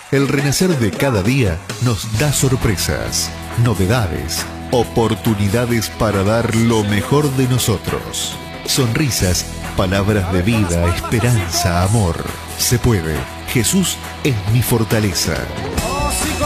El renacer de cada día nos da sorpresas, novedades, oportunidades para dar lo mejor de nosotros. Sonrisas, palabras de vida, esperanza, amor. Se puede. Jesús es mi fortaleza.